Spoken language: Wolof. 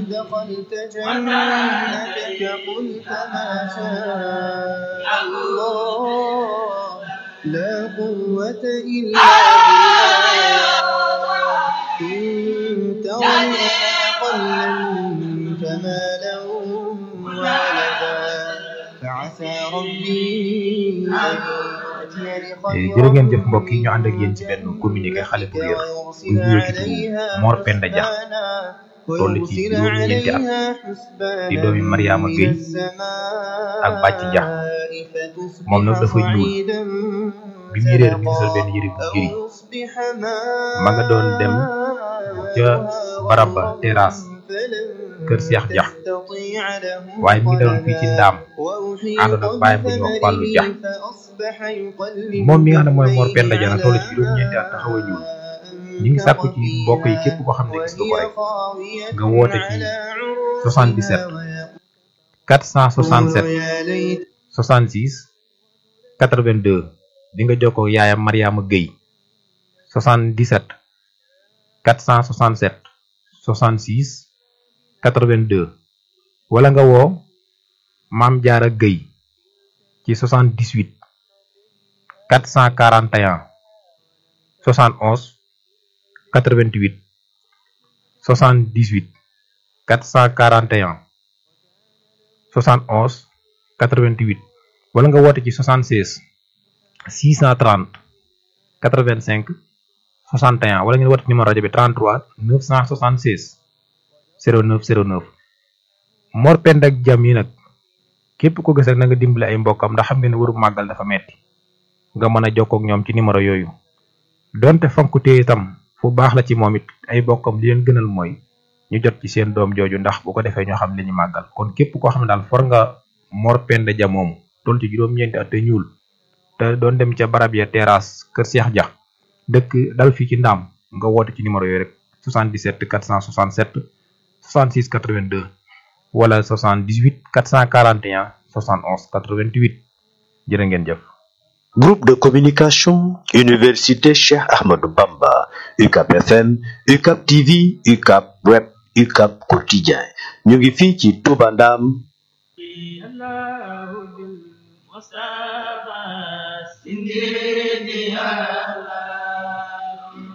دخلت جنتك قلت ما شاء الله لا قوة إلا بالله كنت غنى قلا فمالا ولدا فعسى ربي أن jërë ngeen jëf mbokk yi ñu ànd ak yéen ci benn communiqué xale bu réer buy wuyoo ci turu Mor Penda Dia toll ci juróom-ñeenti at di doomi Mariama Gueye ak Bàcc Dia moom nag dafa ñuul bi muy réer mi ngi sol benn yëre bu giri ma nga doon dem ca barab ba terrasse kër Cheikh Dia waaye mi ngi doon fii ci Ndaam àndoon ak bàyyi bu ñuy wax Fallou Dia moom mi nga xam ne mooy Mor Penda Dia nag toll ci juróom-ñeenti at taxaw a ñuul ñu ngi sàkku ci mbokk yi képp koo xam ne gis nga ko rek nga woote ci 77 467 66 82 di nga jokkoo yaayam Mariama Gueye 77 467 66 82 wala nga woo Maam Jaara Gueye ci 78 441 71 88 78 441 71 88 wala nga woote ci 76 630 85 61 wala ngeen woote numéro rajo bi 33 976 09 09 Mor Penda Dia yi nag képp ko gis rek na nga dimbali ay mbokkam ndax xam ngeen ne waru màggal dafa metti nga mën a jokkoo ak ñoom ci numéro yooyu donte fonkutee itam fu baax la ci moom it ay bokkam li leen gënal mooy ñu jot ci seen doom jooju ndax bu ko defee ñoo xam li ñu màggal kon képp koo xam ne daal for nga Mor Penda Dia moomu toll ci juróom-ñeenti at te ñuul te doon dem ca barab ya terrasse kër Cheikh Dia dëkk dal fii ci Ndaam nga woote ci numéro yooyu rek 77 467 66 82 wala 78 441 71 88 jërë ngeen jëf. Groupe de communication Université Cheikh Ahmadou Bamba UCAP FM UCAP TV UCAP Web UCAP Quotidien ñu ngi fii ci Touba Ndam Mustafa